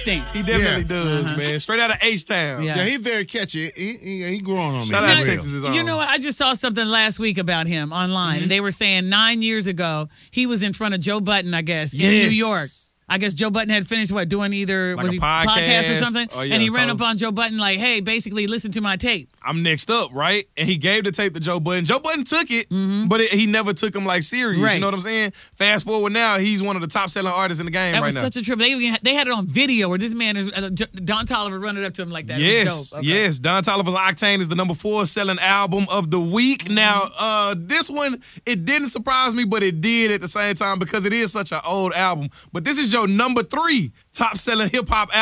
He definitely does, man. Straight out of H-Town. Yeah, he's very catchy. He growing on me. Shout out to Texas is on. You know what? I just saw something last week about him online. They were saying 9 years ago, he was in front of Joe Budden, I guess, in New York. I guess Joe Budden had finished doing either Like was a he podcast or something, Oh, yeah, and he ran told up on Joe Budden like, "Hey, basically, listen to my tape." I'm next up, right? And he gave the tape to Joe Budden. Joe Budden took it, but he never took him like serious. Right. You know what I'm saying? Fast forward now, he's one of the top selling artists in the game That right was now. such a trip. They had it on video where this man is Don Toliver running up to him like that. It was dope. Okay. Yes. Don Toliver's Octane is the number 4 selling album of the week. Now, this one, it didn't surprise me, but it did at the same time because it is such an old album. But this is your number 3 top selling hip hop album.